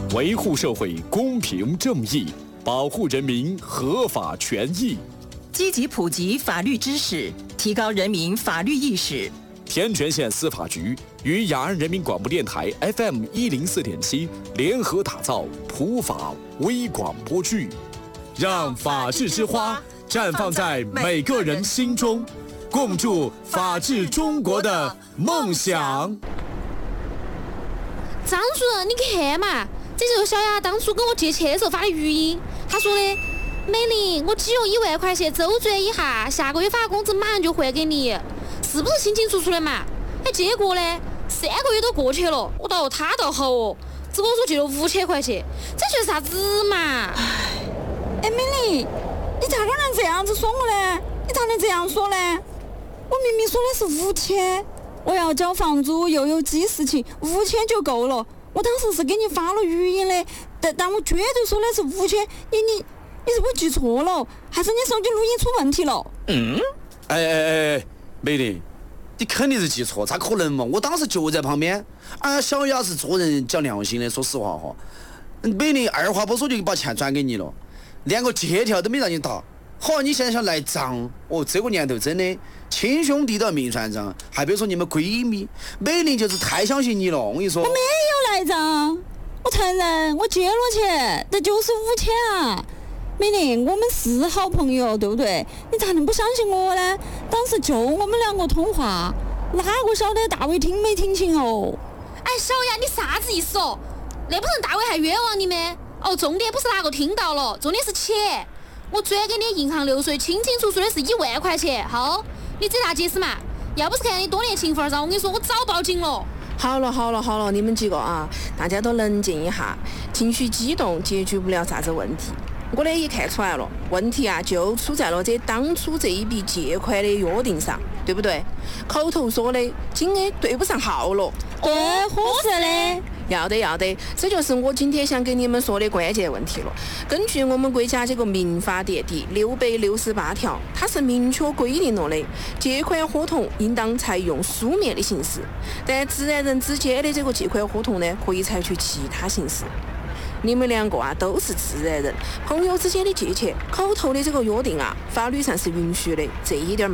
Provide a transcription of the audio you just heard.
维护社会公平正义，保护人民合法权益， 积极普及法律知识，提高人民法律意识。 天全县司法局与雅安人民广播电台 FM104.7联合打造普法微广播剧，让法治之花绽放在每个人心中，共筑法治中国的梦想。 张主任，你看嘛，这就是小雅当初跟我借钱的时候发的语音。他说的：“美玲，我只用1万块钱周转一下，下个月发工资马上就还给你，是不是清清楚楚的嘛？”哎，结果呢，3个月都过去了，他倒好哦，只跟我说借了5000块钱，这就是啥子嘛？ 哎，美玲，你咋个能这样子说我呢？你咋能这样说呢？我明明说的是5000，我要交房租又有记事情，5000就够了。我当时是给你发了语音的，但我绝对说的是5000。你是不是记错了？还是你手机录音出问题了？ 哎，美玲，你肯定是记错，咋可能嘛？我当时就在旁边。小雅是做人讲良心的，说实话哈。美玲二话不说就把钱转给你了，连个借条都没让你打。好，你现在想赖账哦？这个年头真的亲兄弟都要明算账，还别说你们闺蜜，美玲就是太相信你了。我跟你说， 我没有赖账，我承认我借了钱，但就是5000啊。美玲，我们是好朋友，对不对？你咋能不相信我呢？当时就我们2个通话，哪个晓得大伟听没听清哦？ 哎，小雅，你啥子意思哦？那不成大伟还冤枉你们？哦，重点不是哪个听到了，重点是钱。我转给你银行流水，清清楚楚的是1万块钱。好，你这咋解释嘛？要不是看你多年情分上，我跟你说，我早报警了。 好了，你们几个啊，大家都冷静一下，情绪激动解决不了啥子问题。我呢也看出来了，问题啊就出在了当初这一笔借款的约定上，对不对？口头说的金额对不上号了。 对，合适的。 要得，这就是我今天想给你们说的关键问题了。根据我们国家这个民法典第668条，它是明确规定了的，借款合同应当采用书面的形式，但自然人之间的这个借款合同呢，可以采取其他形式。你们2个啊都是自然人，朋友之间的借钱，口头的这个约定啊，法律上是允许的，这一点